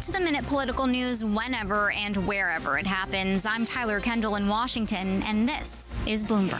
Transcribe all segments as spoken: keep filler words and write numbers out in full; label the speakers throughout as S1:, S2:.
S1: up-to-the-minute political news whenever and wherever it happens. I'm Tyler Kendall in Washington, and this is Bloomberg.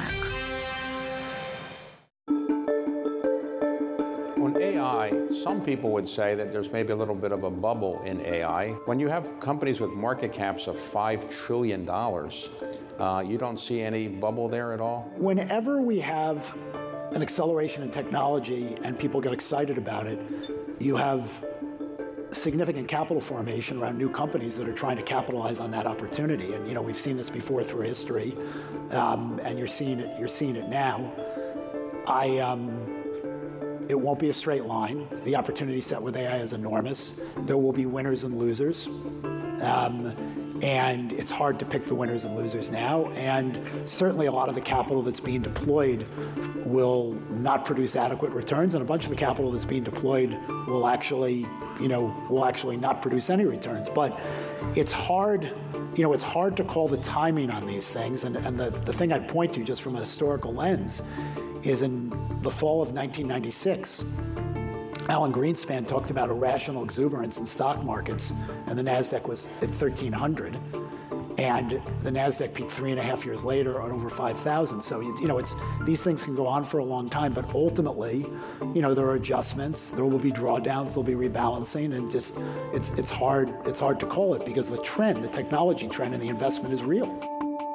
S2: On A I, some people would say that there's maybe a little bit of a bubble in A I. When you have companies with market caps of five trillion dollars, uh, you don't see any bubble there at all?
S3: Whenever we have an acceleration in technology and people get excited about it, you have significant capital formation around new companies that are trying to capitalize on that opportunity. And, you know, we've seen this before through history, um, and you're seeing it, you're seeing it now. I, um, it won't be a straight line. The opportunity set with A I is enormous. There will be winners and losers. Um, and it's hard to pick the winners and losers now. And certainly a lot of the capital that's being deployed will not produce adequate returns, and a bunch of the capital that's being deployed will actually, you know, will actually not produce any returns. But it's hard, you know, it's hard to call the timing on these things. And, and the, the thing I'd point to, just from a historical lens, is in the fall of nineteen ninety-six, Alan Greenspan talked about irrational exuberance in stock markets, and the NASDAQ was at thirteen hundred. And the NASDAQ peaked three and a half years later at over five thousand. So, you know, it's, these things can go on for a long time, but ultimately, you know, there are adjustments, there will be drawdowns, there'll be rebalancing, and just, it's, it's hard, it's hard to call it because the trend, the technology trend and the investment is real.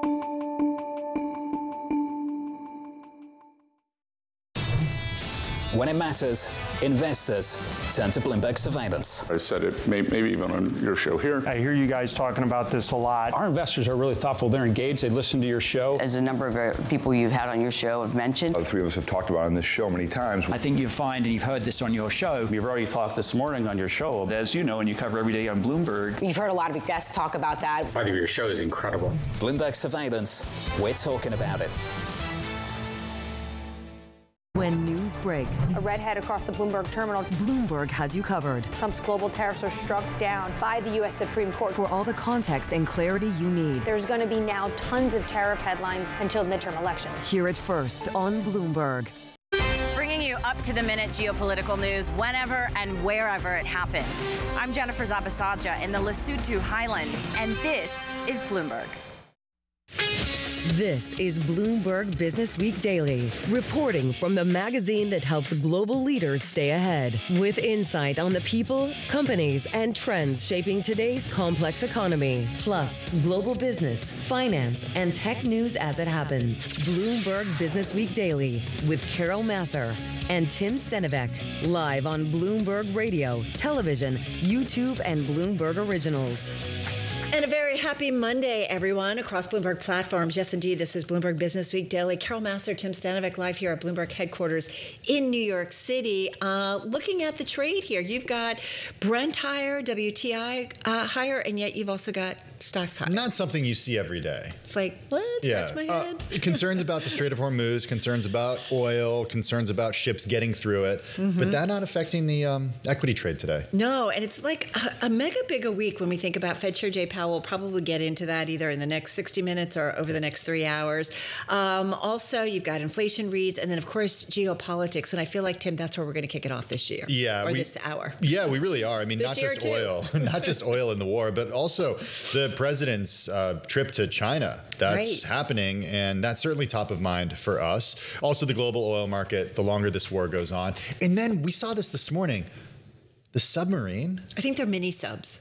S4: When it matters, investors turn to Bloomberg Surveillance.
S5: I said it may, maybe even on your show here.
S6: I hear you guys talking about this a lot.
S7: Our investors are really thoughtful. They're engaged. They listen to your show.
S8: As a number of uh, people you've had on your show have mentioned.
S5: The three of us have talked about it on this show many times.
S9: I think you find, and you've heard this on your show.
S10: We've already talked this morning on your show. As you know, and you cover every day on Bloomberg.
S11: You've heard a lot of guests talk about that.
S12: I think your show is incredible.
S4: Bloomberg Surveillance. We're talking about it.
S13: When news breaks,
S14: a redhead across the Bloomberg terminal.
S13: Bloomberg has you covered.
S14: Trump's global tariffs are struck down by the U S Supreme Court.
S13: For all the context and clarity you need.
S14: There's going to be now tons of tariff headlines until midterm elections.
S13: Hear it first on Bloomberg.
S15: Bringing you up-to-the-minute geopolitical news whenever and wherever it happens. I'm Jennifer Zabasaja in the Lesotho Highlands, and this is Bloomberg.
S13: This is Bloomberg Business Week Daily, reporting from the magazine that helps global leaders stay ahead, with insight on the people, companies, and trends shaping today's complex economy, plus global business, finance, and tech news as it happens. Bloomberg Business Week Daily with Carol Massar and Tim Stenivek, live on Bloomberg Radio, television, YouTube, and Bloomberg Originals.
S16: And a very happy Monday, everyone, across Bloomberg platforms. Yes, indeed, this is Bloomberg Business Week Daily. Carol Massar, Tim Stenivek, live here at Bloomberg headquarters in New York City. Uh, looking at the trade here, you've got Brent higher, W T I uh, higher, and yet you've also got stocks higher.
S17: Not something you see every day.
S16: It's like, what?
S17: Yeah.
S16: Scratch my head.
S17: Uh, concerns about the Strait of Hormuz, concerns about oil, concerns about ships getting through it. Mm-hmm. But that not affecting the um, equity trade today.
S16: No, and it's like a, a mega big a week when we think about Fed Chair Jay Powell. We'll probably get into that either in the next sixty minutes or over the next three hours. Um, also, you've got inflation reads, and then, of course, geopolitics. And I feel like, Tim, that's where we're going to kick it off this year.
S17: Yeah.
S16: Or
S17: we,
S16: this hour.
S17: Yeah, we really are. I mean,
S16: this
S17: not just
S16: too.
S17: oil, not just oil in the war, but also the president's uh, trip to China. That's right. happening, and that's certainly top of mind for us. Also, the global oil market, the longer this war goes on. And then we saw this this morning. The submarine.
S16: I think they're mini subs.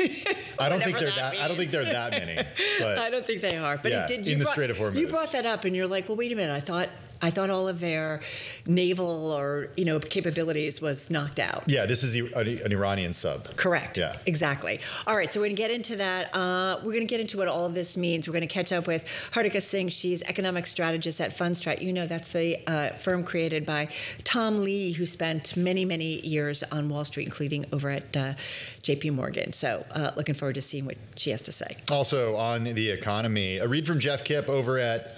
S17: I don't think they're that. that I don't think they're that many. But
S16: I don't think they are. But
S17: yeah,
S16: it did. You
S17: in the
S16: brought,
S17: Strait of Hormuz.
S16: You brought that up, and you're like, well, wait a minute. I thought. I thought all of their naval or, you know, capabilities was knocked out.
S17: Yeah, this is an Iranian sub.
S16: Correct.
S17: Yeah.
S16: Exactly. All right, so we're going to get into that. Uh, we're going to get into what all of this means. We're going to catch up with Hartika Singh. She's economic strategist at Fundstrat. You know, that's the uh, firm created by Tom Lee, who spent many, many years on Wall Street, including over at uh, J P Morgan. So uh, looking forward to seeing what she has to say.
S17: Also on the economy, a read from Jeff Kipp over at